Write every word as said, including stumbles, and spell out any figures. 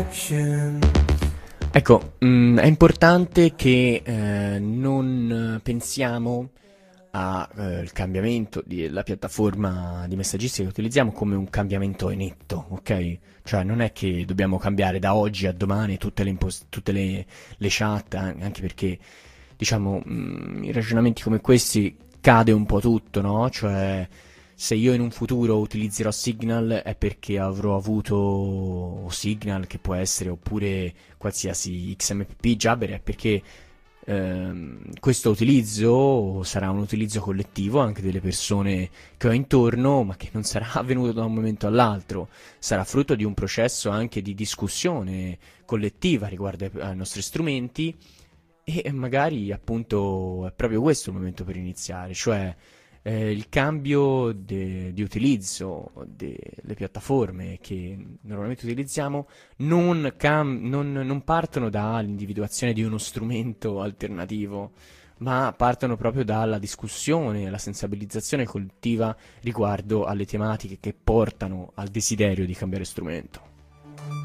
Ecco, mh, è importante che eh, non pensiamo al cambiamento della piattaforma di messaggistica che utilizziamo come un cambiamento netto, ok? Cioè non è che dobbiamo cambiare da oggi a domani tutte le, impos- tutte le, le chat, an- anche perché, diciamo, mh, in ragionamenti come questi cade un po' tutto, no? Cioè, se io in un futuro utilizzerò Signal è perché avrò avuto Signal, che può essere, oppure qualsiasi X M P P, Jabber, è perché ehm, questo utilizzo sarà un utilizzo collettivo anche delle persone che ho intorno, ma che non sarà avvenuto da un momento all'altro, sarà frutto di un processo anche di discussione collettiva riguardo ai, ai nostri strumenti e magari appunto è proprio questo il momento per iniziare, cioè eh, il cambio de- di utilizzo delle piattaforme che normalmente utilizziamo non, cam- non, non partono dall'individuazione di uno strumento alternativo, ma partono proprio dalla discussione, la sensibilizzazione collettiva riguardo alle tematiche che portano al desiderio di cambiare strumento.